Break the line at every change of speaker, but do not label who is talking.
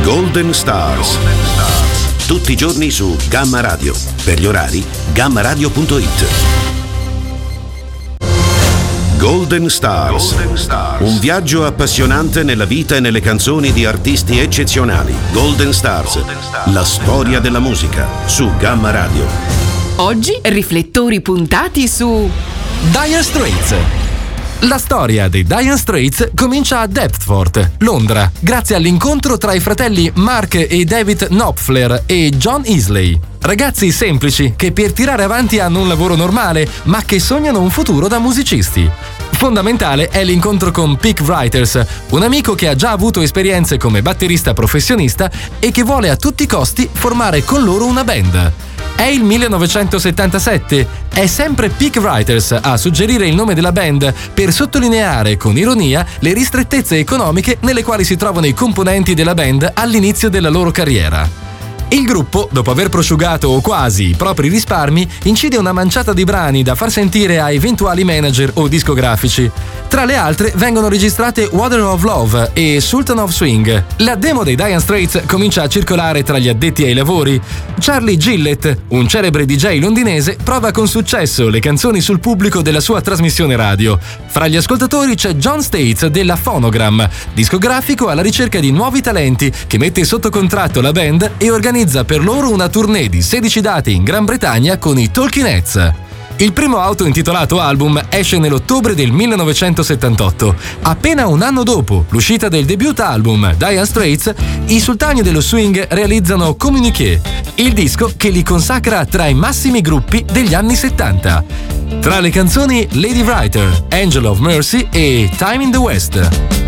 Golden Stars. Tutti i giorni su Gamma Radio. Per gli orari, gammaradio.it. Golden Stars. Un viaggio appassionante nella vita e nelle canzoni di artisti eccezionali. Golden Stars. La storia della musica su Gamma Radio.
Oggi riflettori puntati su
Dire Straits. La storia dei Dire Straits comincia a Deptford, Londra, grazie all'incontro tra i fratelli Mark e David Knopfler e John Isley. Ragazzi semplici che per tirare avanti hanno un lavoro normale, ma che sognano un futuro da musicisti. Fondamentale è l'incontro con Pick Writers, un amico che ha già avuto esperienze come batterista professionista e che vuole a tutti i costi formare con loro una band. È il 1977, è sempre Pick Writers a suggerire il nome della band per sottolineare con ironia le ristrettezze economiche nelle quali si trovano i componenti della band all'inizio della loro carriera. Il gruppo, dopo aver prosciugato o quasi i propri risparmi, incide una manciata di brani da far sentire a eventuali manager o discografici. Tra le altre vengono registrate Water of Love e Sultan of Swing. La demo dei Dire Straits comincia a circolare tra gli addetti ai lavori. Charlie Gillett, un celebre DJ londinese, prova con successo le canzoni sul pubblico della sua trasmissione radio. Fra gli ascoltatori c'è John States della Phonogram, discografico alla ricerca di nuovi talenti, che mette sotto contratto la band e organizza per loro una tournée di 16 date in Gran Bretagna con i Talking Heads. Il primo auto-intitolato album esce nell'ottobre del 1978. Appena un anno dopo l'uscita del debut album Dire Straits, i sultani dello swing realizzano Communiqué, il disco che li consacra tra i massimi gruppi degli anni 70. Tra le canzoni Lady Writer, Angel of Mercy e Time in the West.